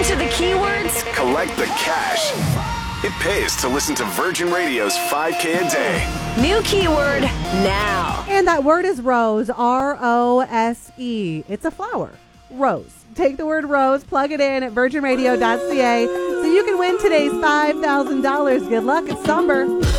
Enter the keywords. Collect the cash. It pays to listen to Virgin Radio's 5K a day. New keyword now. And that word is rose, R-O-S-E. It's a flower, rose. Take the word rose, plug it in at virginradio.ca so you can win today's $5,000. Good luck. It's Somber.